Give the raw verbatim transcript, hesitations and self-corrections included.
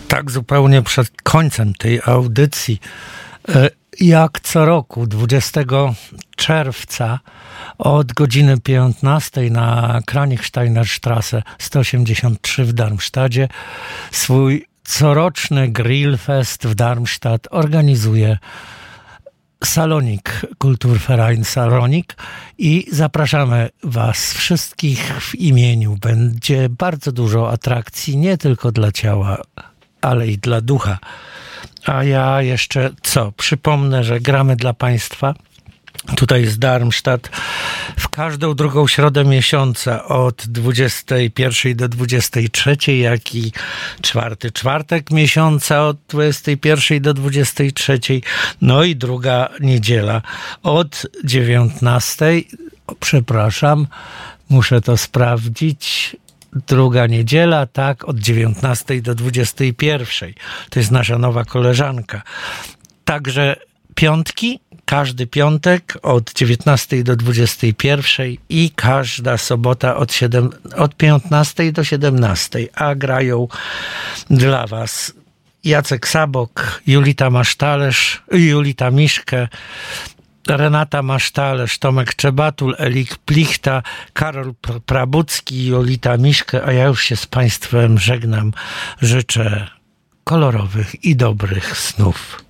Tak zupełnie przed końcem tej audycji, jak co roku, dwudziestego czerwca od godziny piętnastej na Kranichsteiner-Straße sto osiemdziesiąt trzy w Darmstadcie swój coroczny Grillfest w Darmstadt organizuje Salonik, Kulturverein Salonik, i zapraszamy Was wszystkich w imieniu. Będzie bardzo dużo atrakcji, nie tylko dla ciała, ale i dla ducha. A ja jeszcze co? Przypomnę, że gramy dla Państwa tutaj z Darmstadt w każdą drugą środę miesiąca od dwudziestej pierwszej do dwudziestej trzeciej, jak i czwarty czwartek miesiąca od dwudziestej pierwszej do dwudziestej trzeciej, no i druga niedziela od dziewiętnastej, o, przepraszam, muszę to sprawdzić, druga niedziela, tak, od dziewiętnastej do dwudziestej pierwszej. To jest nasza nowa koleżanka. Także piątki, każdy piątek od dziewiętnastej do dwudziestej pierwszej i każda sobota od, siedem, od piętnastej do siedemnastej. A grają dla Was Jacek Sabok, Julita Masztalerz, Julita Miszke, Renata Masztalerz, Tomek Czebatul, Elik Plichta, Karol Prabucki, Jolita Miszke, a ja już się z Państwem żegnam. Życzę kolorowych i dobrych snów.